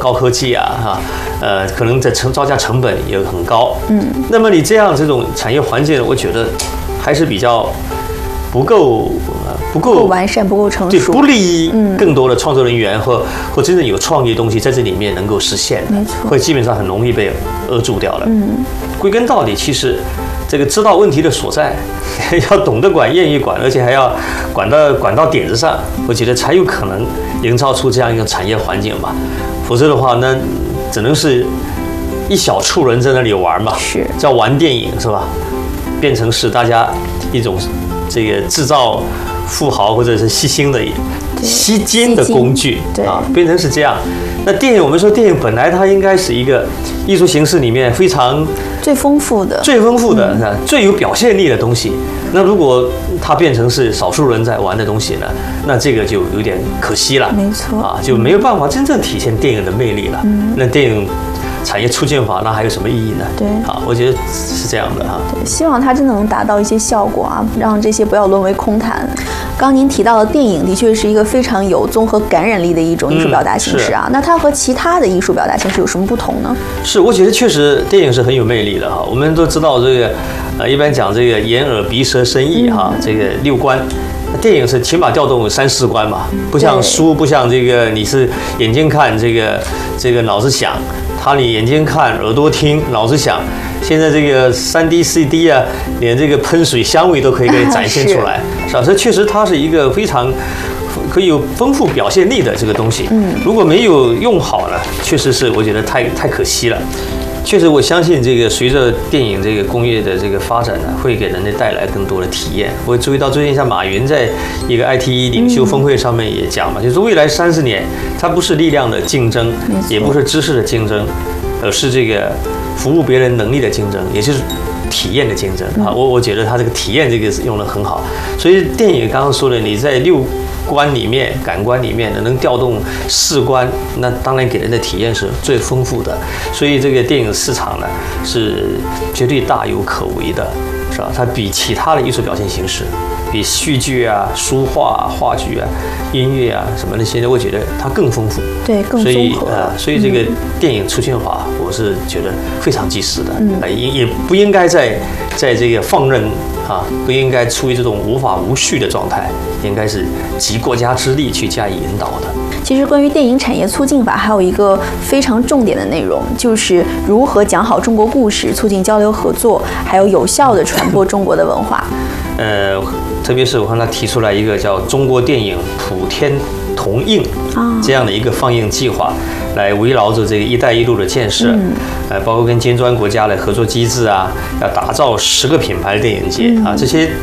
高科技啊，可能在造价成本也很高。那么你这种产业环境，我觉得还是比较不够完善，不够成熟， 对，不利于更多的创作人员或真正有创意的东西在这里面能够实现， 没错， 会基本上很容易被扼住掉了。归根到底，其实这个知道问题的所在，要懂得管，愿意管，而且还要管到点子上，我觉得才有可能营造出这样一个产业环境吧。否则的话，那只能是一小撮人在那里玩嘛， 是叫玩电影是吧？变成是大家一种这个制造富豪或者是吸金的工具啊，变成是这样。那电影，我们说电影本来它应该是一个艺术形式里面非常最丰富的、 最有表现力的东西。那如果它变成是少数人在玩的东西呢，那这个就有点可惜了。 没错啊，就没有办法真正体现电影的魅力了。那电影产业促进法那还有什么意义呢？ 对， 啊，我觉得是这样的哈。 对，希望它真的能达到一些效果啊，让这些不要沦为空谈。刚您提到的电影的确是一个非常有综合感染力的一种艺术表达形式啊，那它和其他的艺术表达形式有什么不同呢？ 是，我觉得确实电影是很有魅力的哈。我们都知道这个，一般讲这个眼耳鼻舌身意哈，这个6官。电影是起码调动3、4官嘛，不像书，不像这个你是眼睛看这个脑子想，你眼睛看耳朵听脑子想。现在这个3D、4D 啊，连这个喷水香味都可以给展现出来，是吧？这确实它是一个非常可以有丰富表现力的这个东西。如果没有用好呢，确实是我觉得太可惜了。确实，我相信这个随着电影这个工业的这个发展呢，会给人类带来更多的体验。我注意到最近像马云在一个 IT 领袖峰会上面也讲嘛，就是未来30年，它不是力量的竞争，也不是知识的竞争，而是这个服务别人能力的竞争，也就是体验的竞争啊。我觉得它这个体验这个用得很好。所以电影刚刚说的，你在6官里面、感官里面能调动4官，那当然给人的体验是最丰富的。所以这个电影市场呢是绝对大有可为的，是吧？它比其他的艺术表现形式，比戏剧啊、书画、话剧啊、音乐啊什么那些，我觉得它更丰富， 对，更综合。 所以这个电影促进法，我是觉得非常及时的，也不应该在这个放任啊，不应该处于这种无法无序的状态，应该是集国家之力去加以引导的。 其实关于电影产业促进法还有一个非常重点的内容，就是如何讲好中国故事，促进交流合作，还有有效地传播中国的文化。 特别是我看他提出来一个叫中国电影普天同映这样的一个放映计划，来围绕着这个“一带一路”的建设，包括跟金砖国家的合作机制啊，要打造10个品牌的电影节啊，这些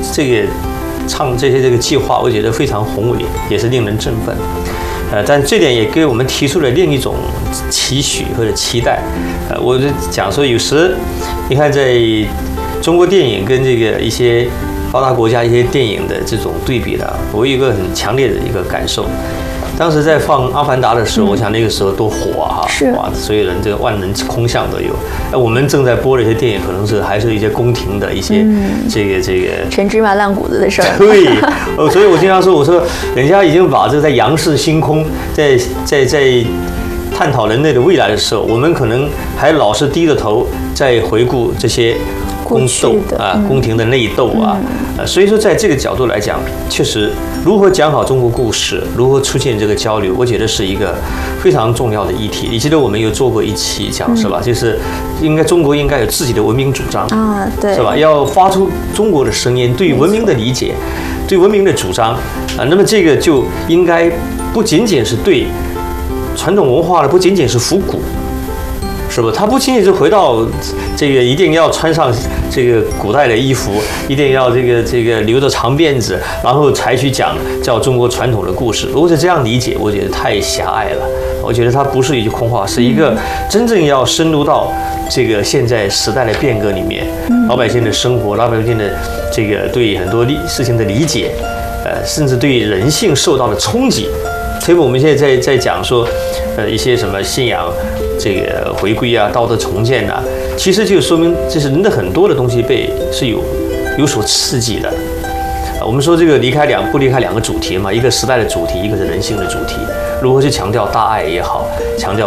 计划，我觉得非常宏伟，也是令人振奋。但这点也给我们提出了另一种期许或者期待。我就讲说，有时你看在中国电影跟这个一些发达国家一些电影的这种对比呢，我有一个很强烈的一个感受。当时在放《阿凡达》的时候，我想那个时候多火啊！哇，所有人这个万人空巷都有。我们正在播的一些电影，可能是还是一些宫廷的一些这个陈芝麻烂谷子的事儿。 对，所以我经常说，我说人家已经把这个在仰视星空，在探讨人类的未来的时候，我们可能还老是低着头在回顾这些宫廷的内斗啊，所以说在这个角度来讲，确实如何讲好中国故事，如何出现这个交流，我觉得是一个非常重要的议题。你记得我们有做过一期讲是吧？就是中国应该有自己的文明主张啊，对，是吧？要发出中国的声音，对文明的理解，对文明的主张啊。那么这个就应该不仅仅是对传统文化的，不仅仅是复古。是吧？他不仅仅是回到这个一定要穿上这个古代的衣服，一定要这个留着长辫子，然后才去讲叫中国传统的故事。如果是这样理解，我觉得太狭隘了。我觉得它不是一句空话，是一个真正要深入到这个现在时代的变革里面，老百姓的生活，老百姓的这个对很多事情的理解，甚至对人性受到的冲击。所以我们现在在讲说，一些什么信仰这个回归啊、道德重建啊，其实就说明这是人的很多的东西是有所刺激的。我们说这个不离开两个主题嘛，一个时代的主题，一个是人性的主题。如何去强调大爱也好，强调